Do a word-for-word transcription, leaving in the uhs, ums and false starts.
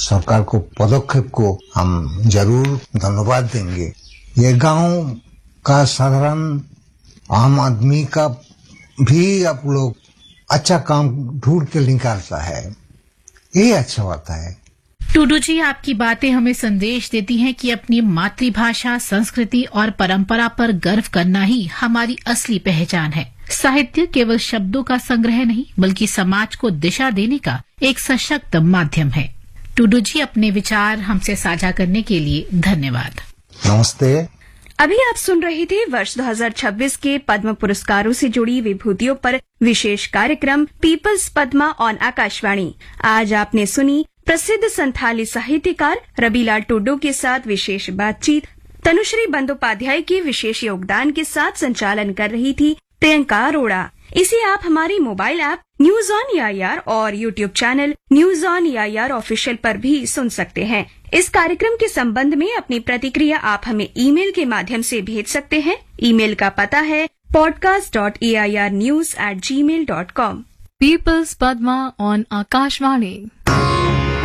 सरकार को पदक्षेप को हम जरूर धन्यवाद देंगे। ये गांव का साधारण आम आदमी का भी आप लोग अच्छा काम ढूंढ के निकालता है, ये अच्छा बात है। टूडू जी, आपकी बातें हमें संदेश देती हैं कि अपनी मातृभाषा, संस्कृति और परंपरा पर गर्व करना ही हमारी असली पहचान है। साहित्य केवल शब्दों का संग्रह नहीं, बल्कि समाज को दिशा देने का एक सशक्त माध्यम है। टूडू जी, अपने विचार हमसे साझा करने के लिए धन्यवाद। नमस्ते। अभी आप सुन रहे थे वर्ष दो हज़ार छब्बीस के पद्म पुरस्कारों से जुड़ी विभूतियों पर विशेष कार्यक्रम पीपल्स पद्मा ऑन आकाशवाणी। आज आपने सुनी प्रसिद्ध संथाली साहित्यकार रबीलाल टूडू के साथ विशेष बातचीत। तनुश्री बंदोपाध्याय के विशेष योगदान के साथ संचालन कर रही थी प्रियंका अरोड़ा। इसे आप हमारी mobile app news on A I R और YouTube channel news on A I R official पर भी सुन सकते हैं। इस कार्यक्रम के संबंध में अपनी प्रतिक्रिया आप हमें ईमेल के माध्यम से भेज सकते हैं। ईमेल का पता है podcast dot A I R news at ji mail dot com. Peoples Padma on Akashvani.